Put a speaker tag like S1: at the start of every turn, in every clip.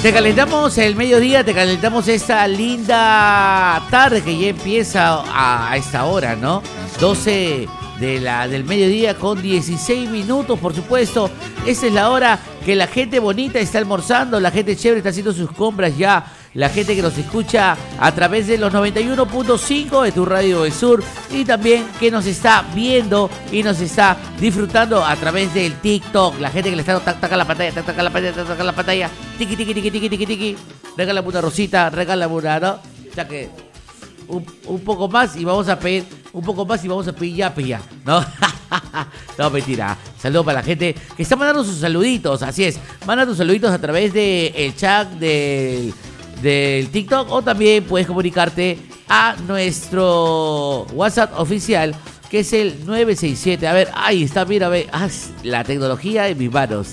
S1: Te calentamos el mediodía, te calentamos esta linda tarde que ya empieza a esta hora, ¿no? 12 del mediodía con 16 minutos, por supuesto. Esa es la hora que la gente bonita está almorzando, la gente chévere está haciendo sus compras ya. La gente que nos escucha a través de los 91.5 de tu radio del sur y también que nos está viendo y nos está disfrutando a través del TikTok. La gente que le está taca la pantalla, taca la pantalla, tiki, tiki, tiki, tiki, tiki, tiki. Regálame una rosita, regálame una, ¿no? Ya que un poco más y vamos a pedir, un poco más y vamos a pedir ya, ¿no? No, mentira. Saludos para la gente que está mandando sus saluditos, así es. Manda tus saluditos a través del chat del TikTok o también puedes comunicarte a nuestro WhatsApp oficial que es el 967. A ver, ahí está, mira, ve, la tecnología en mis manos,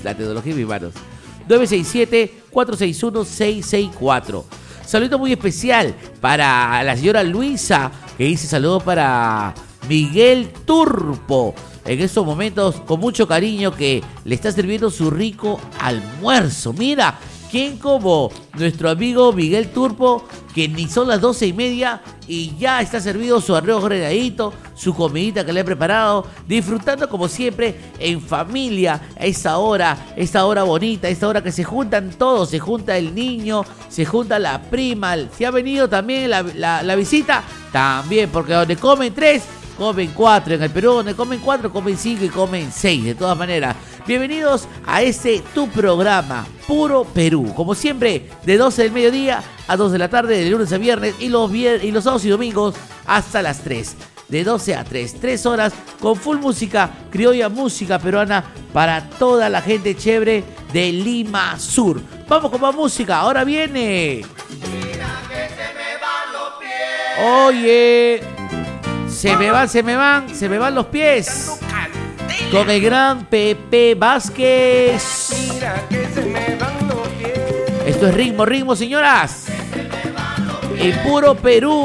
S1: 967-461-664. Saludo muy especial para la señora Luisa, que dice saludos para Miguel Turpo. En estos momentos, con mucho cariño, que le está sirviendo su rico almuerzo. Mira, ¿quién como nuestro amigo Miguel Turpo, que ni son las 12:30 y ya está servido su arroz granadito, su comidita que le he preparado, disfrutando como siempre en familia, a esta hora bonita, esta hora que se juntan todos, se junta el niño, se junta la prima, si ha venido también la visita, también, porque donde comen 3, comen 4, en el Perú donde comen 4, comen 5 y comen 6, de todas maneras. Bienvenidos a tu programa, Puro Perú. Como siempre, de 12 del mediodía a 2 de la tarde, de lunes a viernes y los sábados y domingos hasta las 3. De 12 a 3, 3 horas con full música, criolla, música peruana para toda la gente chévere de Lima Sur. Vamos con más música, ahora viene.
S2: Mira que se me van los pies.
S1: Oye, se me van los pies. Con el gran Pepe Vázquez.
S2: Mira que se me van los pies.
S1: Esto es ritmo, señoras. En Puro Perú.